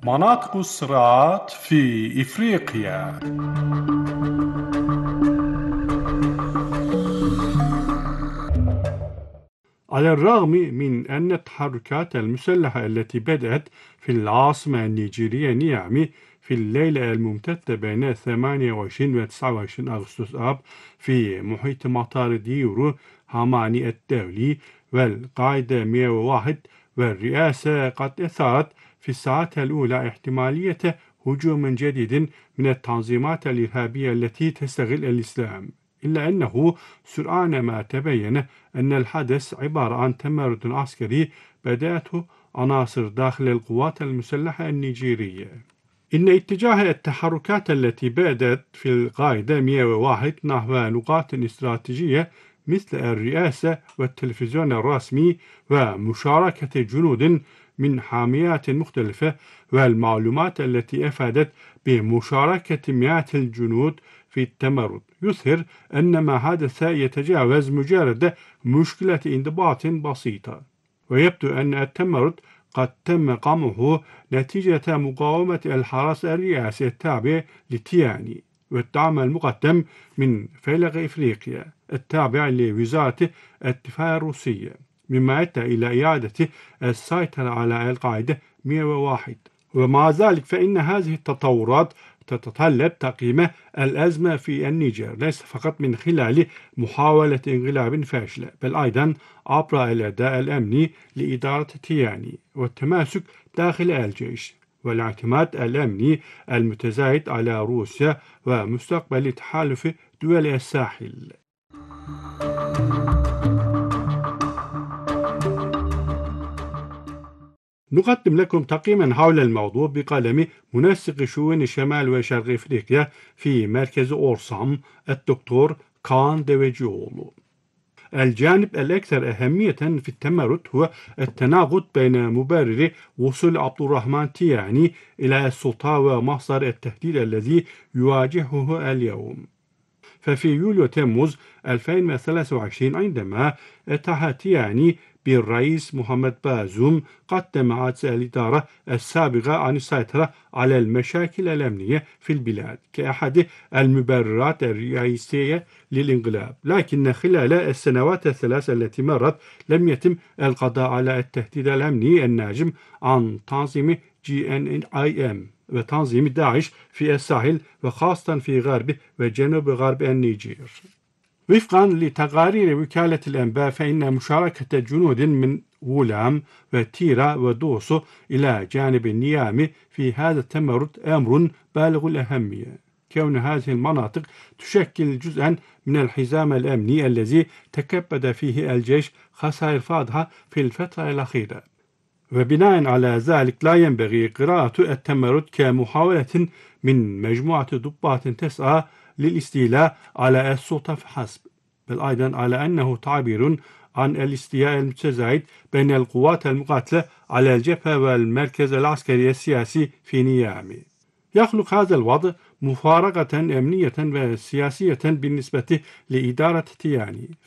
مناطق الصراعات في إفريقيا. على الرغم من أن التحركات المسلحة التي بدأت في العاصمة النيجيرية نيامي في الليلة الممتدة بين 28 و 29 أغسطس آب في محيط مطار ديورو هاماني الدولي والقاعدة 101 والرئاسة قد أثارت في الساعات الأولى احتمالية هجوم جديد من التنظيمات الإرهابية التي تستغل الإسلام، إلا أنه سرعان ما تبين أن الحدث عبارة عن تمرد عسكري بدأته عناصر داخل القوات المسلحة النيجيرية. إن اتجاه التحركات التي بدأت في القاعدة 101 نحو نقاط استراتيجية مثل الرئاسة والتلفزيون الرسمي ومشاركة جنود من حاميات مختلفة والمعلومات التي أفادت بمشاركة مئات الجنود في التمرد يظهر أن ما حدث يتجاوز مجرد مشكلة انضباط بسيطة، ويبدو أن التمرد قد تم قمعه نتيجة مقاومة الحرس الرئاسي التابع لتياني والدعم المقدم من فيلق إفريقيا التابع لوزارة الدفاع الروسية، مما أدى إلى إعادة السيطرة على القاعدة 101. ومع ذلك فإن هذه التطورات تتطلب تقييم الأزمة في النيجر ليس فقط من خلال محاولة انقلاب فاشلة، بل أيضا عبر الأداء الأمني لإدارة تياني والتماسك داخل الجيش والاعتماد الأمني المتزايد على روسيا ومستقبل تحالف دول الساحل. نقدم لكم تقييما حول الموضوع بقلم منسق شؤون شمال وشرق إفريقيا في مركز أورسام الدكتور كان ديفيجيولو. الجانب الأكثر أهمية في التمرد هو التناقض بين مبرر وصول عبد الرحمن تياني إلى السلطة ومصدر التهديد الذي يواجهه اليوم. ففي يوليو تموز 2023 عندما اتاح تياني بالرئيس محمد بازوم قدم عجز الإدارة السابقة عن السيطرة على المشاكل الأمنية في البلاد كأحد المبررات الرئيسية للانقلاب، لكن خلال السنوات الثلاث التي مرت لم يتم القضاء على التهديد الأمني الناجم عن تنظيم GNIM وتنظيم داعش في الساحل وخاصة في غرب وجنوب غرب النيجر. وفقا لتقارير وكالة الأنباء فإن مشاركة جنود من غولام وتيرا ودوسو إلى جانب نيامي في هذا التمرد أمر بالغ الأهمية، كون هذه المناطق تشكل جزءا من الحزام الأمني الذي تكبد فيه الجيش خسائر فاضحة في الفترة الأخيرة. وبناء على ذلك لا ينبغي قراءة التمرد كمحاولة من مجموعة ضباط تسعى للاستيلاء على السلطة فحسب، بل أيضا على أنه تعبير عن الاستياء المتزايد بين القوات المقاتلة على الجبهة والمركز العسكري السياسي في نيامي. يخلق هذا الوضع مفارقة أمنية وسياسية بالنسبة لإدارة تياني،